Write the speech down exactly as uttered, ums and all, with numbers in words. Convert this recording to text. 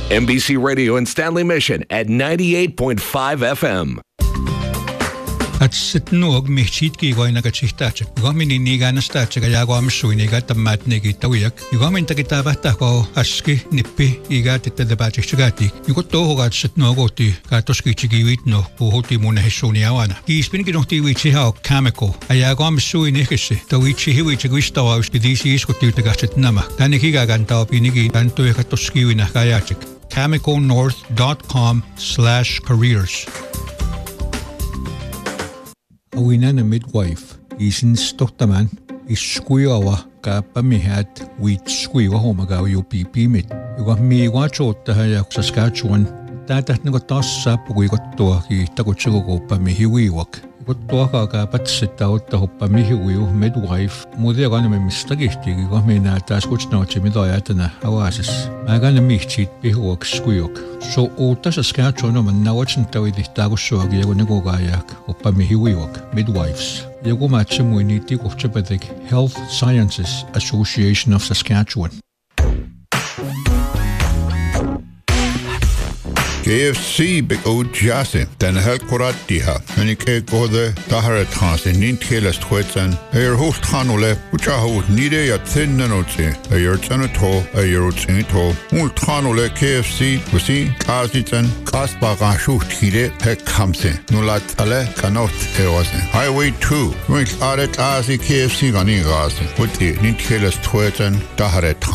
M B C Radio in Stanley Mission at ninety-eight point five F M. At sit nog mechit ki goina ka chihtache. Gomini niga na stache ga yago am suini ga tamat negi tawiyak. Gomin takita bata ko aski nippi iga tete de bache chigati. Yugo to ga sit nog oti ka toski chigi no ko hoti mona hesoni awana. Ki spin ki nohti wichi ha kameko. Ayago am suini kisi. Tawichi hiwi chigwista wa uskidisi iskoti te ga sit nama. Tani kiga ganta opinigi tanto ka toski wina ka yachik. cameco north dot com slash careers. Awinana midwife isin stoktaman iskuiwa ka pamihat wit skuiwa homaga U P P mit yuga mi wa chota ya Saskatchewan tatat ngo tassa pugui gotto ki takochigo ko pamihiwiwak gotto ka ka patsita otta hoppa mihiwiu midwife mudia gane me mistagihti go mena tas kuchna chimidayatana awasis magane michit bihuak skuiok so ota Saskatchewan man nawachin tawidi tagoshog yago nego gayak hoppa mihiwiwak midwives yago machimu initi kochapathic Health Sciences Association of Saskatchewan. K F C big old jase den hel koratiha men ik gode daharet khase nin khelast khwetsan er host khanule ucha ho nide ya tennanoche er tsanato er tsinto ul khanule K F C kusi kasitsan kasbaga shuhtire pek khamse nulat ale kanot eose highway two mit aret asi K F C gani gase uti nin khelast khwetsan daharet